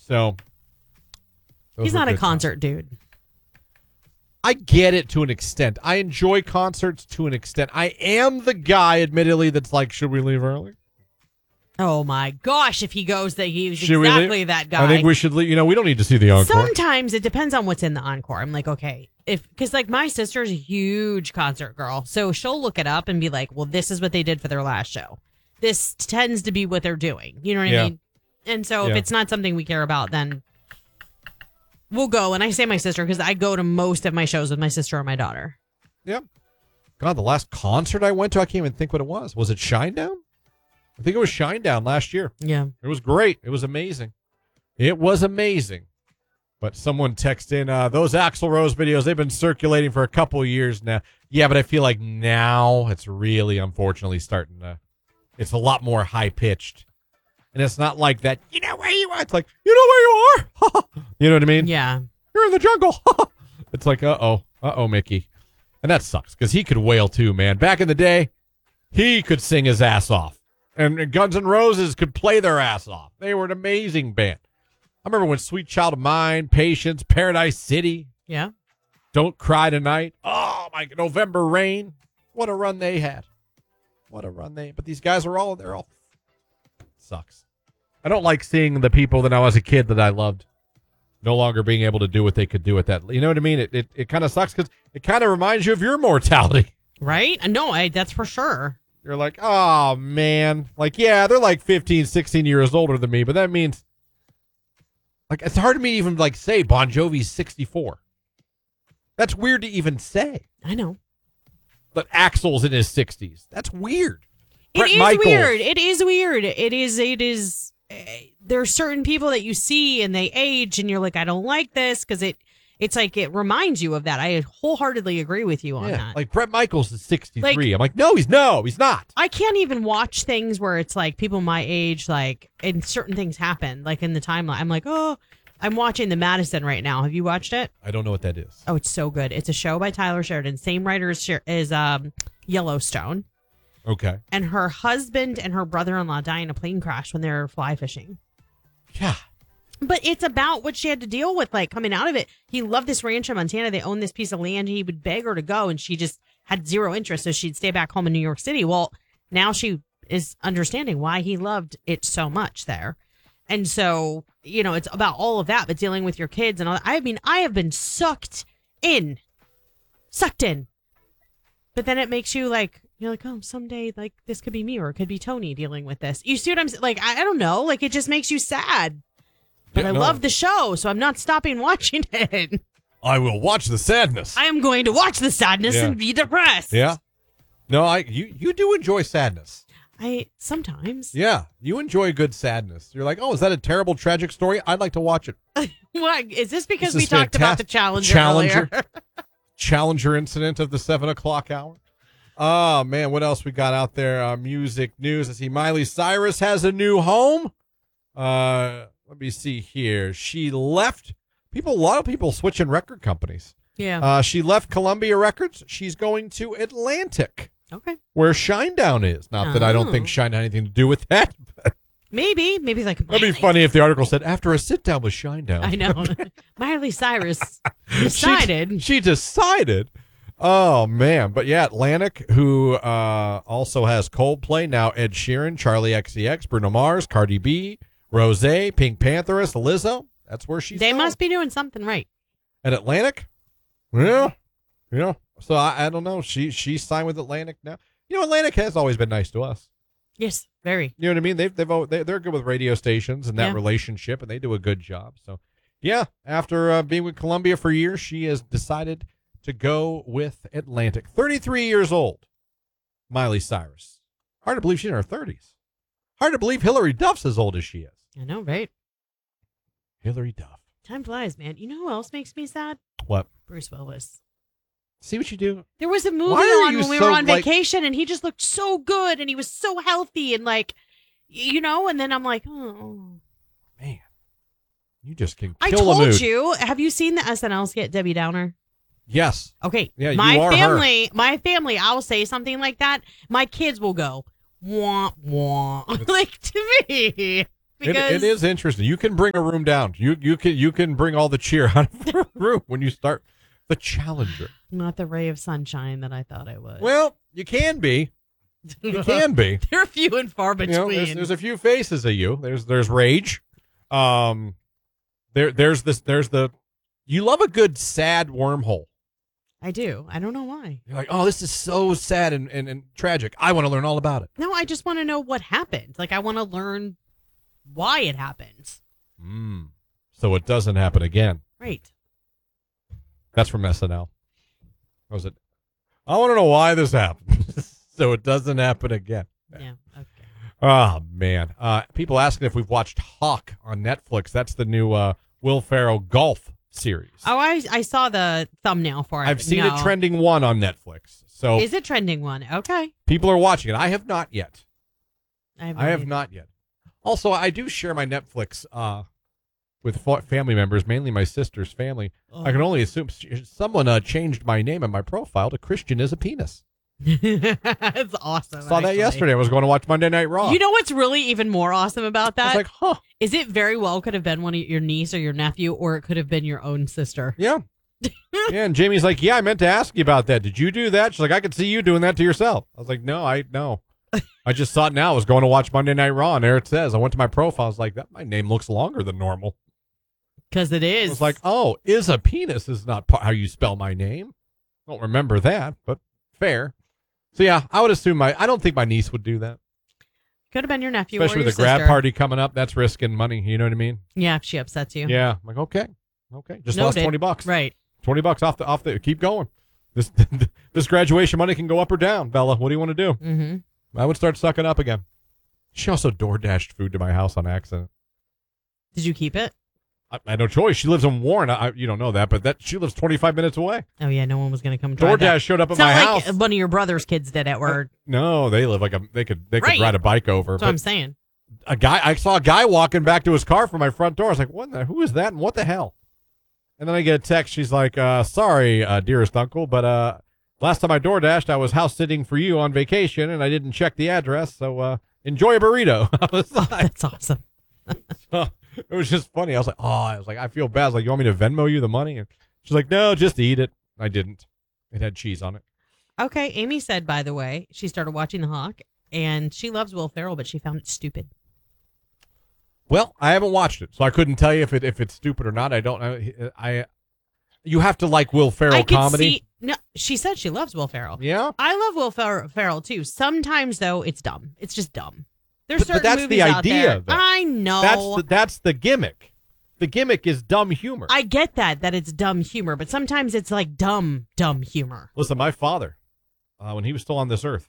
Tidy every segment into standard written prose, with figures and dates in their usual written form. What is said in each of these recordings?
So he's not a concert dude. I get it to an extent. I enjoy concerts to an extent. I am the guy, admittedly, that's like, should we leave early? Oh my gosh! If he goes, that he's exactly that guy. I think we should leave. We don't need to see the encore. Sometimes it depends on what's in the encore. I'm like, okay, because like my sister's a huge concert girl, so she'll look it up and be like, well, this is what they did for their last show. This tends to be what they're doing. You know what I mean? And so if it's not something we care about, then we'll go. And I say my sister because I go to most of my shows with my sister or my daughter. Yep. God, the last concert I went to, I can't even think what it was. Was it Shinedown? I think it was Shinedown last year. Yeah. It was great. It was amazing. It was amazing. But someone texted in, those Axl Rose videos, they've been circulating for a couple of years now. Yeah, but I feel like now it's really, unfortunately, starting to, it's a lot more high-pitched. And it's not like that, you know where you are. It's like, you know where you are. You know what I mean? Yeah. You're in the jungle. It's like, uh-oh, Mickey. And that sucks because he could wail too, man. Back in the day, he could sing his ass off. And Guns N' Roses could play their ass off. They were an amazing band. I remember when Sweet Child of Mine, Patience, Paradise City. Yeah. Don't Cry Tonight. Oh, my November Rain. What a run they had. What a run they. But these guys are all, they're all. Sucks. I don't like seeing the people that I was a kid that I loved no longer being able to do what they could do at that. You know what I mean? It kind of sucks because it kind of reminds you of your mortality. Right? No, that's for sure. You're like, oh, man. Like, yeah, they're like 15, 16 years older than me, but that means, like, it's hard to me even, like, say Bon Jovi's 64. That's weird to even say. I know. But Axl's in his 60s. That's weird. It is weird. It is weird. It is. There's certain people that you see and they age and you're like, I don't like this because it's like it reminds you of that. I wholeheartedly agree with you on that. Like Bret Michaels is 63. I'm like, no, he's not. I can't even watch things where it's like people my age, like, and certain things happen, like in the timeline. I'm like, oh, I'm watching The Madison right now. Have you watched it? I don't know what that is. Oh, it's so good. It's a show by Tyler Sheridan, same writer as Yellowstone. Okay. And her husband and her brother-in-law die in a plane crash when they were fly fishing. Yeah. But it's about what she had to deal with, like, coming out of it. He loved this ranch in Montana. They owned this piece of land. He would beg her to go, and she just had zero interest, so she'd stay back home in New York City. Well, now she is understanding why he loved it so much there. And so, it's about all of that, but dealing with your kids and all that. I mean, I have been sucked in. But then it makes you, like, you're like, oh, someday, like, this could be me or it could be Tony dealing with this. You see what I'm saying? Like, I don't know. Like, it just makes you sad. But I love the show, so I'm not stopping watching it. I will watch the sadness. I am going to watch the sadness and be depressed. Yeah. No, you do enjoy sadness. Sometimes. Yeah. You enjoy good sadness. You're like, oh, is that a terrible, tragic story? I'd like to watch it. What? Is this because we talked about the Challenger earlier? Challenger incident of the 7 o'clock hour. Oh, man, what else we got out there? Music news. I see Miley Cyrus has a new home. Let me see here. She left. A lot of people switching record companies. Yeah. She left Columbia Records. She's going to Atlantic. Okay. Where Shinedown is. Not that I don't think Shine had anything to do with that. But maybe like that'd be funny if the article said after a sit down with Shinedown. I know. Miley Cyrus decided. She decided. Oh, man. But yeah, Atlantic, who also has Coldplay, now Ed Sheeran, Charlie XCX, Bruno Mars, Cardi B, Rosé, Pink Pantheress, Lizzo. That's where she's They must be doing something right. At Atlantic? Yeah. Yeah. So I don't know. She signed with Atlantic now. Atlantic has always been nice to us. Yes, very. You know what I mean? They're good with radio stations and that relationship, and they do a good job. So, yeah, after being with Columbia for years, she has decided to go with Atlantic. 33 years old, Miley Cyrus. Hard to believe she's in her 30s. Hard to believe Hillary Duff's as old as she is. I know, right? Hillary Duff. Time flies, man. You know who else makes me sad? What? Bruce Willis. See what you do? There was a movie on when we were on vacation, and he just looked so good, and he was so healthy, and like, and then I'm like, oh. Man. You just can kill a mood. I told you. Have you seen the SNL skit, Debbie Downer? Yes. Okay. Yeah, my you are family, I'll say something like that. My kids will go, wah, wah. Like, to me. Because It is interesting. You can bring a room down. You can bring all the cheer out of the room when you start the Challenger. not the ray of sunshine that I thought I was. Well, you can be. You can be. They're few and far You between. know, there's a few faces of you. There's rage. There's the you love a good sad wormhole. I do. I don't know why. You're like, oh, this is so sad and tragic. I want to learn all about it. No, I just want to know what happened. Like, I want to learn why it happened. So it doesn't happen again. Right. That's from SNL. What was it? I want to know why this happened. So it doesn't happen again. Yeah. Okay. Oh, man. People asking if we've watched Hawk on Netflix. That's the new Will Ferrell golf series. Oh, I saw the thumbnail for it. I've seen it trending 1 on Netflix. So Is it trending one? Okay. people are watching it. I have not yet. I I have not yet. Also, I do share my Netflix with family members, mainly my sister's family. Oh. I can only assume someone changed my name and my profile to Christian is a penis. It's awesome. Saw that yesterday. I was going to watch Monday Night Raw. You know what's really even more awesome about I that? was like, huh. Is it very well could have been one of your niece or your nephew, or it could have been your own sister. Yeah. Yeah, and Jamie's like, yeah, I meant to ask you about that. Did you do that? She's like, I could see you doing that to yourself. I was like, no. I just saw it now. I was going to watch Monday Night Raw, and there it says. I went to my profile. I was like, my name looks longer than normal. Because it is. I was like, oh, is a penis is not how you spell my name. Don't remember that, but fair. So, yeah, I would assume I don't think my niece would do that. could have been your nephew Especially or your with the grab sister. party coming up. That's risking money. You know what I mean? Yeah, if she upsets you. Yeah. I'm like, okay. Just lost Noted. $20. Right. $20 off the keep going. This graduation money can go up or down, Bella. What do you want to do? Mm-hmm. I would start sucking up again. She also door dashed food to my house on accident. Did you keep it? I had no choice. She lives in Warren. You don't know that, but she lives 25 minutes away. Oh, yeah, no one was going to come drive DoorDash that. showed up at It's my not house. like one of your brother's kids did it, where No, they live like they could Right. ride a bike over. that's what I'm But saying. I saw a guy walking back to his car from my front door. I was like, who is that and what the hell? And then I get a text. She's like, sorry, dearest uncle, but last time I door dashed, I was house sitting for you on vacation and I didn't check the address. So enjoy a burrito. I was like, That's awesome. it was just funny. I was like, I feel bad. I was like, you want me to Venmo you the money? And she's like, no, just eat it. I didn't. It had cheese on it. Okay, Amy said, by the way, she started watching The Hawk, and she loves Will Ferrell, but she found it stupid. Well, I haven't watched it, so I couldn't tell you if it's stupid or not. I don't know. You have to like Will Ferrell I could comedy. see. No, she said she loves Will Ferrell. Yeah, I love Will Ferrell too. Sometimes though, it's dumb. It's just dumb. There's But certain that's movies the out idea, there. though. I know. that's the gimmick. The gimmick is dumb humor. I get that it's dumb humor, but sometimes it's like dumb humor. Listen, my father, when he was still on this earth,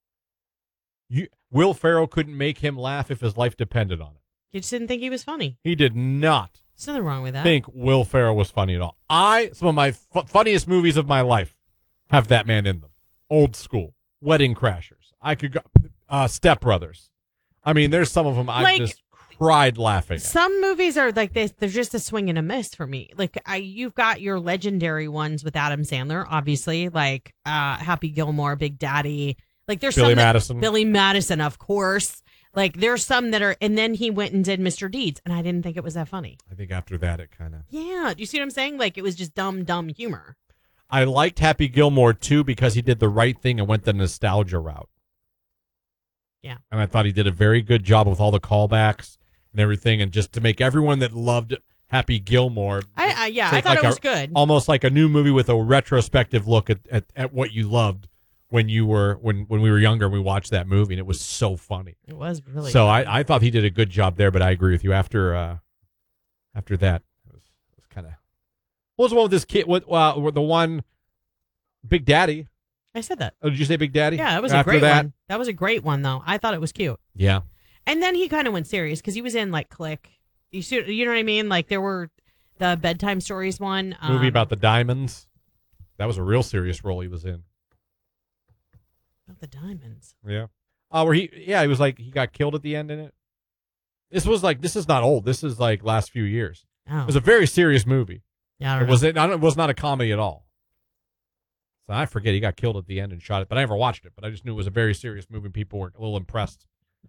Will Ferrell couldn't make him laugh if his life depended on it. You just didn't think he was funny. He did not There's nothing wrong with that. think Will Ferrell was funny at all. Some of my funniest movies of my life have that man in them. Old School, Wedding Crashers. I could go Step Brothers. I mean, there's some of them I Like, just cried laughing at. Some movies are like this. They're just a swing and a miss for me. Like you've got your legendary ones with Adam Sandler, obviously, like Happy Gilmore, Big Daddy. Like there's Billy some that- Madison. Billy Madison, of course. Like there's some that are, and then he went and did Mr. Deeds, and I didn't think it was that funny. I think after that it kind of. Yeah, do you see what I'm saying? Like it was just dumb humor. I liked Happy Gilmore too because he did the right thing and went the nostalgia route. Yeah. And I thought he did a very good job with all the callbacks and everything, and just to make everyone that loved Happy Gilmore. I take thought like it was good. Almost like a new movie with a retrospective look at what you loved when we were younger and we watched that movie, and it was so funny. It was really So good. I thought he did a good job there, but I agree with you. After that, it was kind of. What was the one with this kid? The one, Big Daddy? I said that. Oh, did you say Big Daddy? Yeah, it was After a great that, one. That was a great one, though. I thought it was cute. Yeah. And then he kind of went serious because he was in like Click. You know what I mean? Like there were the bedtime stories one Movie about the diamonds. That was a real serious role he was in. about the diamonds. Yeah. Where he was like, he got killed at the end in it. This is not old. This is like last few years. Oh, It was a very serious movie. yeah, I don't It was not a comedy at all. So I forget he got killed at the end and shot it, but I never watched it. But I just knew it was a very serious movie. People were a little impressed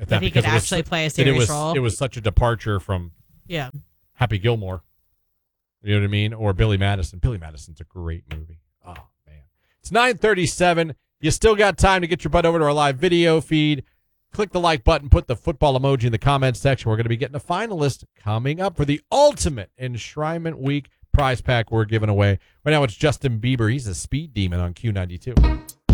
at That he because could it was actually su- play a that serious role. It was such a departure from Yeah. Happy Gilmore. You know what I mean? Or Billy Madison. Billy Madison's a great movie. Oh, man. It's 9:37. You still got time to get your butt over to our live video feed. Click the like button. Put the football emoji in the comments section. We're going to be getting a finalist coming up for the Ultimate Enshrinement Week prize pack we're giving away. Right now it's Justin Bieber. He's a speed demon on Q92.